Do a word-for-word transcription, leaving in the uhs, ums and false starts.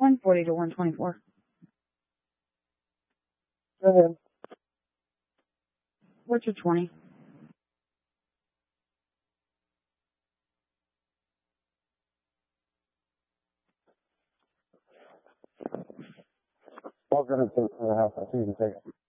one forty to one twenty-four. Go ahead. What's your twenty? I'll go ahead and take the house. I see you can take it.